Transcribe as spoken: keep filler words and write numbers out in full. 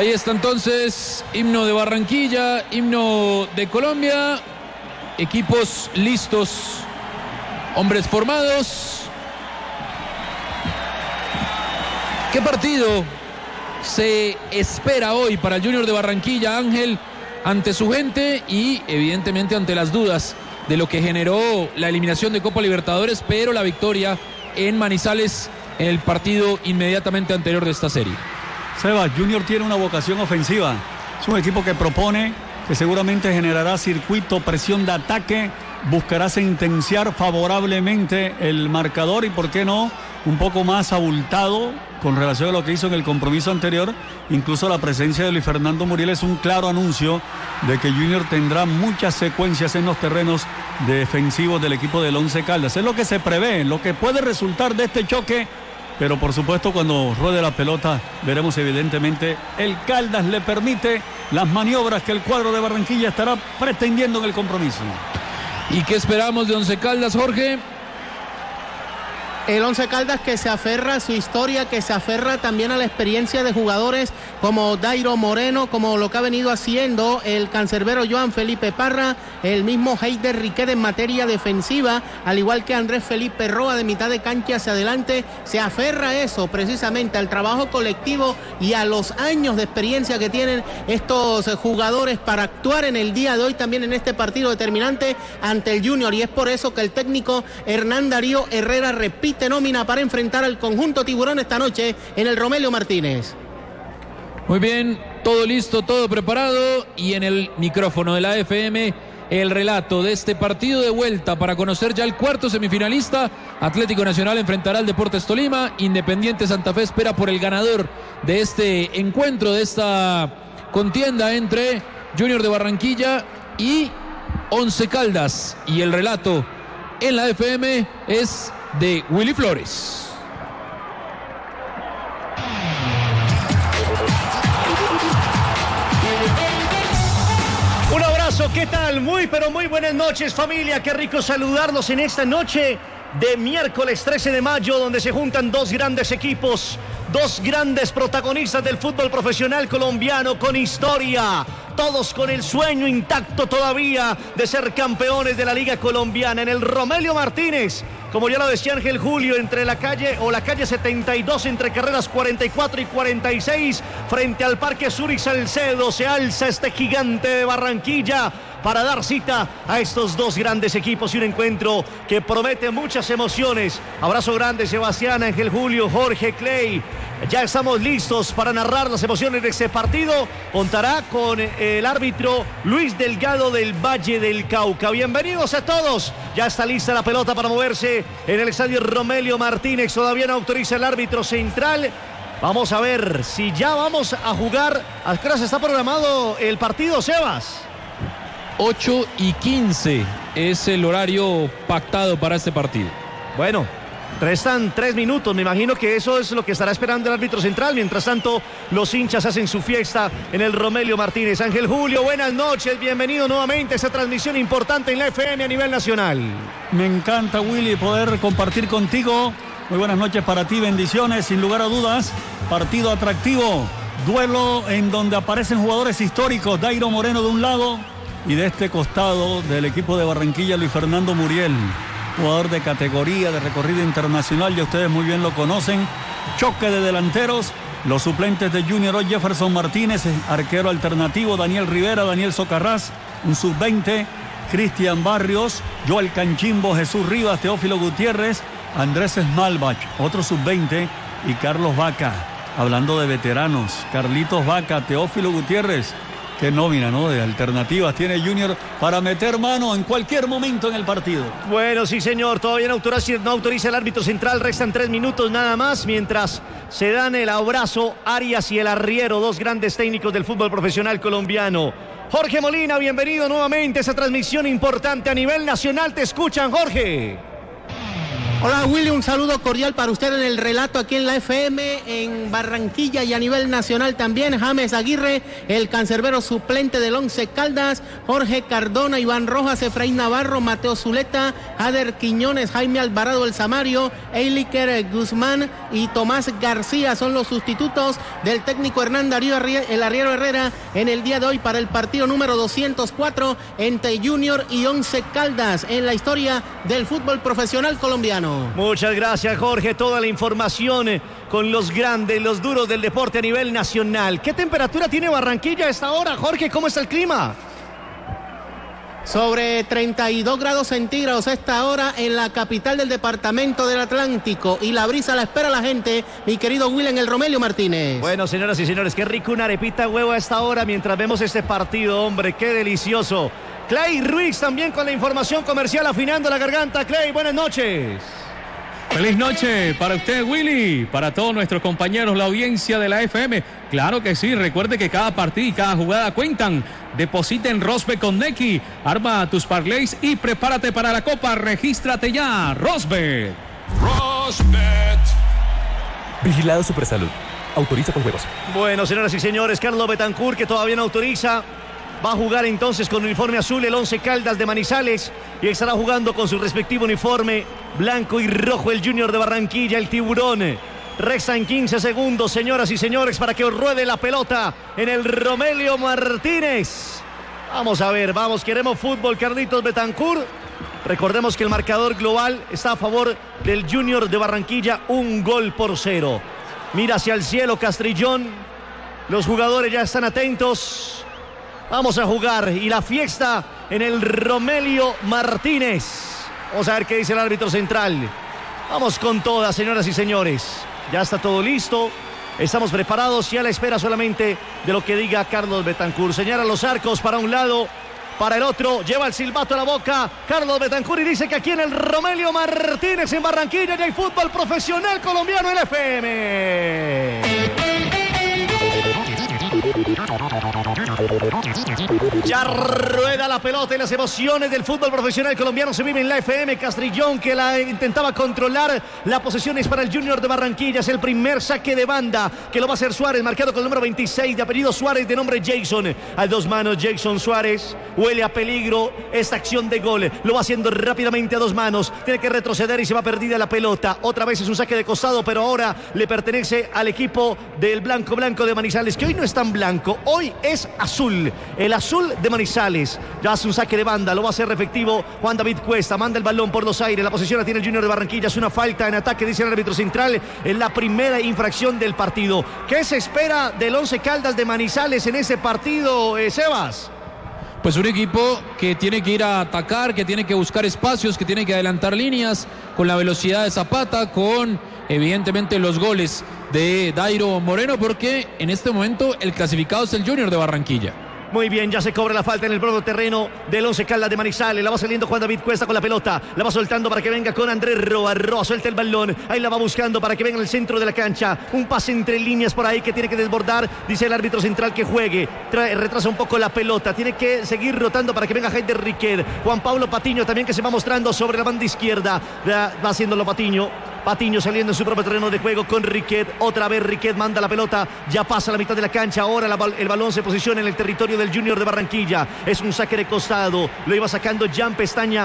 Ahí está entonces, himno de Barranquilla, himno de Colombia, equipos listos, hombres formados. ¿Qué partido se espera hoy para el Junior de Barranquilla, Ángel, ante su gente y evidentemente ante las dudas de lo que generó la eliminación de Copa Libertadores, pero la victoria en Manizales en el partido inmediatamente anterior de esta serie? Sebas, Junior tiene una vocación ofensiva. Es un equipo que propone, que seguramente generará circuito, presión de ataque, buscará sentenciar favorablemente el marcador y, ¿por qué no?, un poco más abultado con relación a lo que hizo en el compromiso anterior. Incluso la presencia de Luis Fernando Muriel es un claro anuncio de que Junior tendrá muchas secuencias en los terrenos defensivos del equipo del Once Caldas. Es lo que se prevé, lo que puede resultar de este choque. Pero por supuesto, cuando ruede la pelota veremos evidentemente el Caldas le permite las maniobras que el cuadro de Barranquilla estará pretendiendo en el compromiso. ¿Y qué esperamos de Once Caldas, Jorge? El Once Caldas que se aferra a su historia, que se aferra también a la experiencia de jugadores como Dairo Moreno, como lo que ha venido haciendo el cancerbero Joan Felipe Parra, el mismo Heider Riquet en materia defensiva, al igual que Andrés Felipe Roa de mitad de cancha hacia adelante. Se aferra a eso, precisamente al trabajo colectivo y a los años de experiencia que tienen estos jugadores para actuar en el día de hoy también en este partido determinante ante el Junior, y es por eso que el técnico Hernán Darío Herrera repite nómina para enfrentar al conjunto tiburón esta noche en el Romelio Martínez. Muy bien, todo listo, todo preparado, y en el micrófono de la F M el relato de este partido de vuelta para conocer ya el cuarto semifinalista. Atlético Nacional enfrentará al Deportes Tolima, Independiente Santa Fe espera por el ganador de este encuentro, de esta contienda entre Junior de Barranquilla y Once Caldas, y el relato en la F M es de Willy Flores. Un abrazo, ¿qué tal? Muy pero muy buenas noches, familia. Qué rico saludarlos en esta noche de miércoles trece de mayo, donde se juntan dos grandes equipos, dos grandes protagonistas del fútbol profesional colombiano con historia, todos con el sueño intacto todavía de ser campeones de la Liga Colombiana en el Romelio Martínez. Como ya lo decía Ángel Julio, entre la calle o la calle setenta y dos, entre carreras cuarenta y cuatro y cuarenta y seis, frente al Parque Sur y Salcedo, se alza este gigante de Barranquilla para dar cita a estos dos grandes equipos y un encuentro que promete muchas emociones. Abrazo grande, Sebastián, Ángel Julio, Jorge, Clay. Ya estamos listos para narrar las emociones de este partido. Contará con el árbitro Luis Delgado del Valle del Cauca. Bienvenidos a todos. Ya está lista la pelota para moverse en el estadio Romelio Martínez. Todavía no autoriza el árbitro central. Vamos a ver si ya vamos a jugar. ¿A qué hora se está programado el partido, Sebas? ocho y quince es el horario pactado para este partido. Bueno, restan tres minutos, me imagino que eso es lo que estará esperando el árbitro central. Mientras tanto, los hinchas hacen su fiesta en el Romelio Martínez. Ángel Julio, buenas noches, bienvenido nuevamente a esta transmisión importante en la F M a nivel nacional. Me encanta, Willy, poder compartir contigo. Muy buenas noches para ti, bendiciones, sin lugar a dudas. Partido atractivo, duelo en donde aparecen jugadores históricos. Dairo Moreno de un lado y de este costado del equipo de Barranquilla, Luis Fernando Muriel, jugador de categoría, de recorrido internacional, ya ustedes muy bien lo conocen. Choque de delanteros, los suplentes de Junior hoy: Jefferson Martínez, arquero alternativo, Daniel Rivera, Daniel Socarrás, un sub veinte, Cristian Barrios, Joel Canchimbo, Jesús Rivas, Teófilo Gutiérrez, Andrés Smalbach, otro sub veinte, y Carlos Vaca. Hablando de veteranos, Carlitos Vaca, Teófilo Gutiérrez. Qué nómina, ¿no? De alternativas tiene Junior para meter mano en cualquier momento en el partido. Bueno, sí, señor. Todavía no autoriza, no autoriza el árbitro central. Restan tres minutos nada más. Mientras se dan el abrazo Arias y el Arriero, dos grandes técnicos del fútbol profesional colombiano. Jorge Molina, bienvenido nuevamente a esa transmisión importante a nivel nacional. Te escuchan, Jorge. Hola Willy, un saludo cordial para usted en el relato aquí en la F M, en Barranquilla y a nivel nacional también. James Aguirre, el cancerbero suplente del Once Caldas, Jorge Cardona, Iván Rojas, Efraín Navarro, Mateo Zuleta, Jader Quiñones, Jaime Alvarado el Samario, Eiliker Guzmán y Tomás García son los sustitutos del técnico Hernán Darío el Arriero Herrera en el día de hoy para el partido número doscientos cuatro entre Junior y Once Caldas en la historia del fútbol profesional colombiano. Muchas gracias, Jorge. Toda la información eh, con los grandes, los duros del deporte a nivel nacional. ¿Qué temperatura tiene Barranquilla a esta hora, Jorge? ¿Cómo está el clima? Sobre treinta y dos grados centígrados a esta hora en la capital del departamento del Atlántico. Y la brisa la espera la gente, mi querido William el Romelio Martínez. Bueno, señoras y señores, qué rico una arepita huevo a esta hora mientras vemos este partido, hombre, qué delicioso. Clay Ruiz también con la información comercial afinando la garganta. Clay, buenas noches. Feliz noche para usted, Willy, para todos nuestros compañeros, la audiencia de la F M. Claro que sí, recuerde que cada partido y cada jugada cuentan. Deposita en Rosbet con Nequi, arma tus parlays y prepárate para la Copa. Regístrate ya, Rosbet. Rosbet. Vigilado Supersalud. Autoriza con juegos. Bueno, señoras y señores, Carlos Betancur, que todavía no autoriza, va a jugar entonces con uniforme azul el Once Caldas de Manizales y estará jugando con su respectivo uniforme blanco y rojo el Junior de Barranquilla, el Tiburón. Restan quince segundos, señoras y señores, para que ruede la pelota en el Romelio Martínez. Vamos a ver, vamos, queremos fútbol, Carlitos Betancur. Recordemos que el marcador global está a favor del Junior de Barranquilla, un gol por cero. Mira hacia el cielo Castrillón, los jugadores ya están atentos. Vamos a jugar y la fiesta en el Romelio Martínez. Vamos a ver qué dice el árbitro central. Vamos con todas, señoras y señores. Ya está todo listo. Estamos preparados y a la espera solamente de lo que diga Carlos Betancur. Señala los arcos para un lado, para el otro. Lleva el silbato a la boca Carlos Betancur y dice que aquí en el Romelio Martínez en Barranquilla ya hay fútbol profesional colombiano en F M. Ya rueda la pelota y las emociones del fútbol profesional colombiano se viven en la F M. Castrillón, que la intentaba controlar. La posesión es para el Junior de Barranquilla. Es el primer saque de banda que lo va a hacer Suárez, marcado con el número veintiséis de apellido Suárez, de nombre Jason. A dos manos Jason Suárez. Huele a peligro esta acción de gol. Lo va haciendo rápidamente a dos manos. Tiene que retroceder y se va perdida la pelota. Otra vez es un saque de costado, pero ahora le pertenece al equipo del Blanco Blanco de Manizales, que hoy no es tan blanco, hoy es azul. El azul de Manizales. Ya hace un saque de banda, lo va a hacer efectivo Juan David Cuesta. Manda el balón por los aires. La posesión la tiene el Junior de Barranquilla. Es una falta en ataque, dice el árbitro central. En la primera infracción del partido. ¿Qué se espera del Once Caldas de Manizales en ese partido, eh, Sebas? Pues un equipo que tiene que ir a atacar, que tiene que buscar espacios, que tiene que adelantar líneas con la velocidad de Zapata, con evidentemente los goles de Dairo Moreno, porque en este momento el clasificado es el Junior de Barranquilla. Muy bien, ya se cobra la falta en el propio terreno del Once Caldas de Manizales. La va saliendo Juan David Cuesta con la pelota. La va soltando para que venga con Andrés Roa. Roa suelta el balón. Ahí la va buscando para que venga al centro de la cancha. Un pase entre líneas por ahí que tiene que desbordar. Dice el árbitro central que juegue. Trae, retrasa un poco la pelota. Tiene que seguir rotando para que venga Heider Riquet. Juan Pablo Patiño también, que se va mostrando sobre la banda izquierda. Va, va haciéndolo Patiño. Patiño saliendo en su propio terreno de juego con Riquet. Otra vez Riquet manda la pelota. Ya pasa la mitad de la cancha. Ahora la, el balón se posiciona en el territorio del Junior de Barranquilla. Es un saque de costado. Lo iba sacando Jan Pestaña.